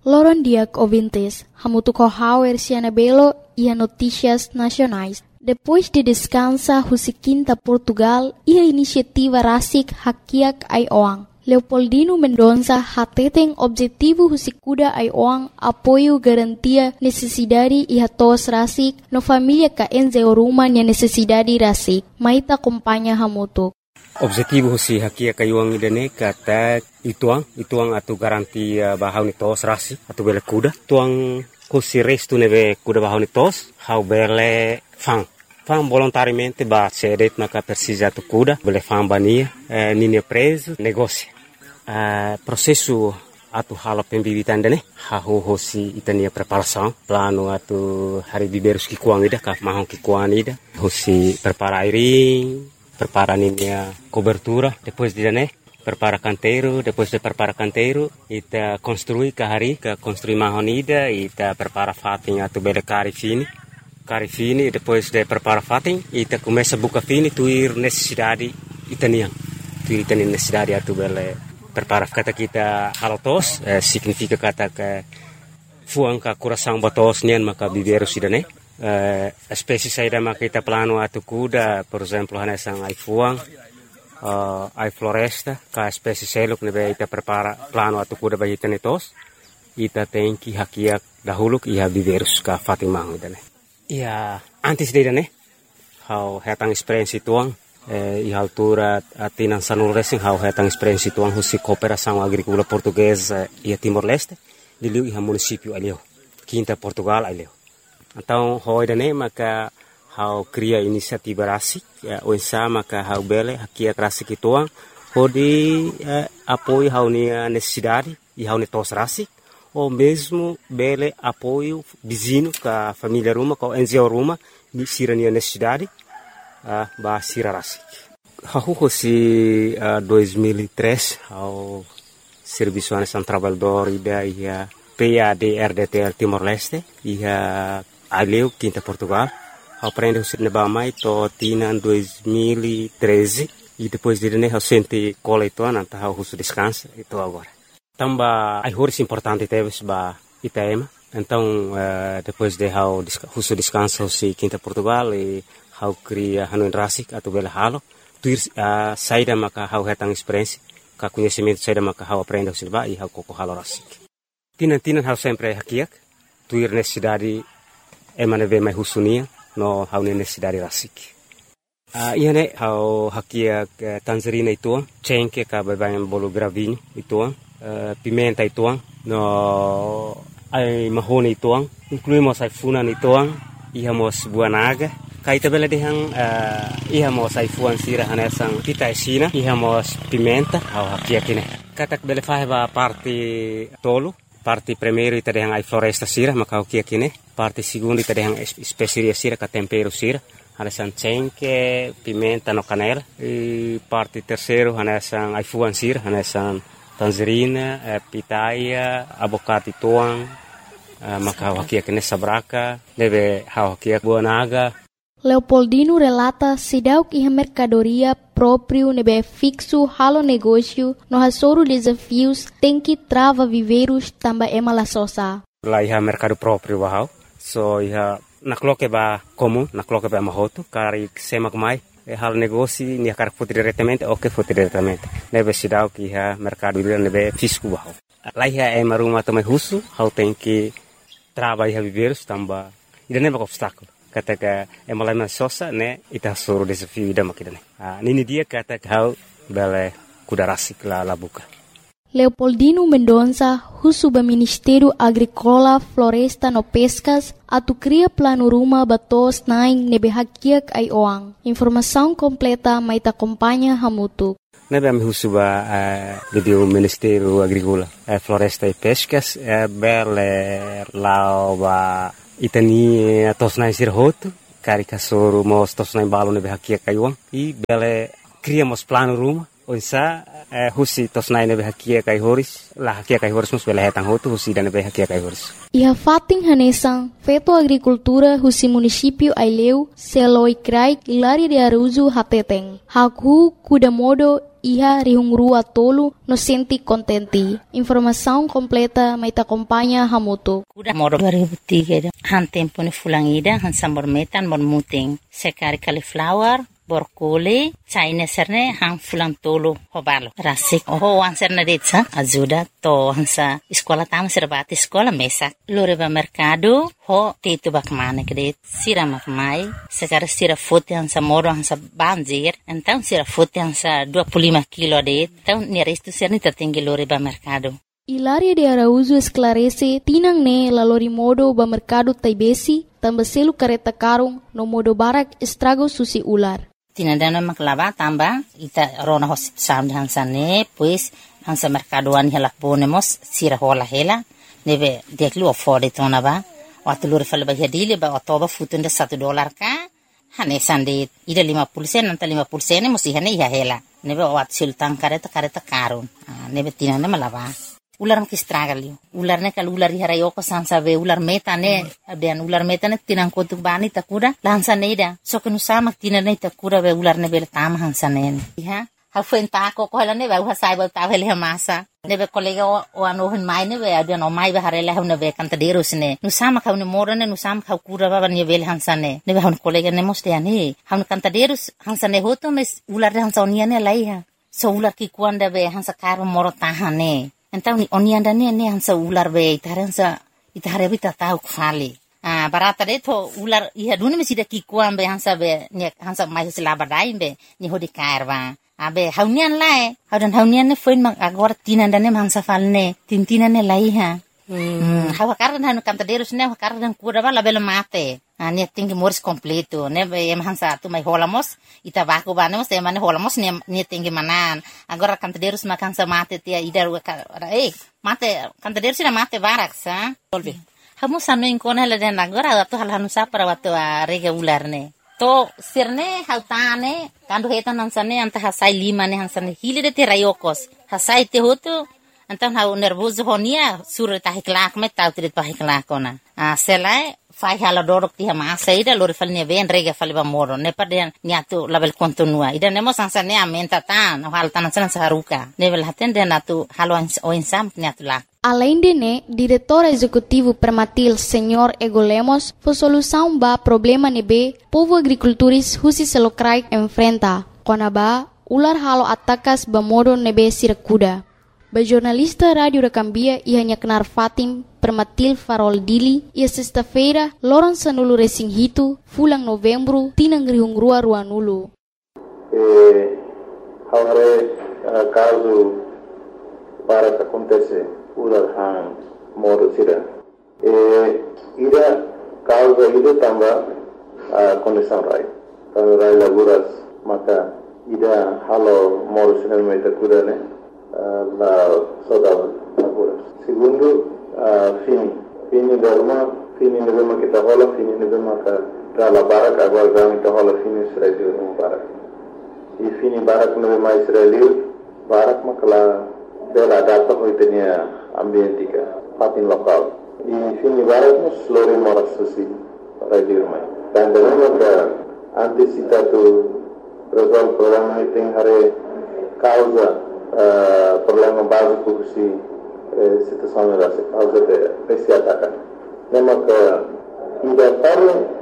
Loron Diak ouvintes, hamutuco hauer Cianabelo e a notícias nacionais. Depois de descansa Husiquinta Portugal e a iniciativa Rasik Hakiak Aioang. Leopoldino Mendonça hateten objetivo Husikuda Aioang apoio garantia necessidade e hatos Rasik no família ka enzeoruma nia necessidade Rasik. Maita acompanha hamutuk. Objetivo husi hakia kayuang idane kata ituang atu garantia bahau ni tos rasi atu bele kuda tuang husi restu neve kuda bahau ni tos hau bele fang volontariamente ba cedet maka persija atu kuda bele fang bania nini preso negócio processo atu hala pembibitan dane hau husi itania preparação plano atu hari biberus ki kuang ida ka mahong ki kuang ida husi prepara airing prepara a cobertura, depois de prepara canteiro, depois de prepara canteiro, ita construir kahari, construir mahonida, ita prepara fating atu bele cari fini, depois de prepara fating, ita começa buka fini, tuir necessidade itaniang, tuir necessidade atu bele prepara kata kita halotos, significa kata ke fuang ka coração batos nian maka biberu sidane. Espécie saída makita plano atu kuda, por exemplo, hanesang ai fuang, ai floresta, ka espécie seluk nebe ita prepara plano atu kuda bagi tenetos, ita tenki hakiak dahuluk iha biverus ka fatimang idane. Ia antes de idane, hau hetang experiência tuang, iha altura atinan sanul racing hau hetang experiência tuang husi cooperação agrícola portuguesa ia Timor-Leste, diliu iha município alio, Quinta Portugal alio. Então, hoidane maka hau cria inisiativa rasik, oinsa maka hau bele hakia rasik ituang, hodi apoio hau nia necessidade e hau netos rasik, ou mesmo bele apoio vizinho ka família ruma, ka NGO ruma, ni sira nia necessidade, ba sira rasik. Hau hosi 2003, hau Serviço Nacional Trabalhador ida ia PAD-RDTL Timor-Leste, ia aleu Quinta Portugal, aprende o sirne bamai to tinan 2013 e depois de né sente cola ito nanta hau husu descansa ito agora. Tamba ai horis importante teves ba Itaema. Então depois de hau husu descansa si Quinta Portugal e hau cria hanuin rasik atau bela halo tuir saída maka hau hetang experiência ka conhecimento saída maka hau aprende o sirba e hau koko halo rasik. Tinan hau sempre hakiak tuir necessidade emane ve mai husunia no hau necessidade rasik. Iane hau hakia tangerina ituang, cengke ka babayan bolo gravinho ituang, pimenta ituang, no ai mahone ituang, incluímos ai funan ituang, ihamos buanaga, kaita bela dehang ihamos ai fuan sira hanesang pita esina, ihamos pimenta hau hakia kine. Katak bela faheba parte tolo, parte primeiro ita dehang ai floresta sira maka hakia kine. Parte segundo ita dehang especiaria sira ka tempero sira, hanesan cengke, pimenta no canela. E parte terceiro hanesan ai fuan sira, hanesan tangerina, pitaia, abocate tuang, maka hakia kene sabraka, deve hakia buanaga. Leopoldino relata sidauk iha mercadoria próprio nebe fixo halo negócio no hasoro desafios tem que trava viveiros tamba emala sosa. Lá iha mercado próprio bahau. So iha nakloke ba comum, nakloke ba mahoto, kari semak mai, hal negócio ni akar foto diretamente, ok foto diretamente. Nebe sidau ki iha mercado ila nebe fisco bahau. Lá iha maruma tomai husu, hau tem que trava iha viveiros tamba, ida neba obstáculo. Kata ka emalai sosa ne ita soro desafio ida makidane. Nini dia kata hau bele kuda rasik la buka. Leopoldino Mendonça, husuba Ministério Agrícola, Floresta no Pescas, atu cria plano ruma batos naing nebe hakiak Aioang. Informação completa maita acompanha hamutu. Nebe ami husuba do Ministério Agrícola, Floresta e Pescas, bele lao ba itani tosnai sirhoto, karika soro mos tosnai balo nebe hakiak Aioang. E bele criamos plano ruma. Onsa husi tosnai nebe hakia kai horis la hakia kai horis mus bela hetang hotu husi dan nebe hakia kai horis. Iha fating hanesang feto agricultura husi município Aileu seloi krai ilari de aruzu hateteng. Haku kuda modo iha rihungrua tolu no senti kontenti. Informação completa mai ta acompanha Hamutu. Udah moro 2003 han tempo ni fulangida han sambor metan bon muting sekari cauliflower borkole China serne han fulang tolo hobalo rasik wan serne detsa ajuda to hansa sekolah tamu serbati sekolah mesak loreba mercado ho tetu bakmane kredit sira makmai sekar sira fote hansa moro hansa banjir então sira fote hansa 25 kilo det então ni resto serne tertinggi loreba mercado. Hilaria de Araújo esclarece tinang ne lalori modo ba mercado taibesi tambah selu kareta karung no modo barak estrago susi ular. Tinandana maklava tamba ita rona hosit sam hansane pues hansa mercadoan hela ponemos sira hola hela neve deklu afford tona ba watulur fal ba hadile ba otoba futunda $1 ka hane sande ida 50% anta 50% musi hane ya hela neve wat sultan kareta karun neve tinanda malava ular kistragalio ular ne kal ular hara yoko sansa ve ular metane abian ular metane tinang kotuk bani takura lansa neda so kenu sama tinane takura ve ular ne bel tam hansanen ha ha fenta ko ko ne ve ha sai ba ta vele masa ne ve kolega o ano hen mai ne ve abian o mai ve harela ne ve kanta deros ne nu sama ka ne morane nu sama ka kura ba ne vel hansane ne ve han kolega ne moste ani han kanta deros hansane hoto mes ular hansonia ne laiha so ular ki kuanda ve hansa karo moro tahane. Então oni anda ne hansa ular be itare bita tau khali barata de to ular iha duni mesida ki kuam be hansa be ne hansa mai sila badai be ni hodi karwa abe haunian lae haunian ne foin mang agora tinanda ne hansa falne tintina ne laiha hawa kardan hanu kanta derus ne kardan kura bala bela mate ne tinggi moris completo ne em hansa tu mai holamos ita baku banemos e mane holamos ne tinggi manan agora kanta derus makan sa mate tia idar mate kanta derus na mate barak sa tolbe hamu sanu inkona la den agora tu hal hanu sa para watu rege ular ne to sirne hautane kandu hetan hansane anta hasai lima ne hansane hilide te rayokos hasai te hotu então hau nervoso honia sura tahiklak me tau trit pahiklak ona selai fai hala dorok ti hama saida lori falne ven rega faliba moro ne paden niatu label kontinua ida nemo sansa ne amenta tan hal tanan san saruka level haten den atu halo o insam niatu la. Além de ne, diretor executivo Permatil Senhor Ego Lemos, foi solução ba problema nebe povo agricultores husi selokrai enfrenta. Konaba ular halo atakas ba modo nebe sirakuda. Ba jornalista Radio da Cambia ia nyaknar Fatim Permatil Farol Dili ia sexta-feira loron sanulu resing hitu fulang novembro tinang rihungrua ruanulu. Haware caso para que acontece ular han modo sira. Ida causa ida tamba condição rai. Kalau rai laguras maka ida halo modo sira meta kudane. La saudade agora. Segundo, fini derma kita rola, fini derma ka la barak agora kami kita rola fini Israel no barak. E fini barak no mais Israel, barak makala bela data hoitenia ambientika, patin lokal. E fini barak no slori moras susi para dirmai. Dan derma ka antisipatu resolve problema tem hare causa problema básico si situação era causa de esse ataque. Lembra que ida para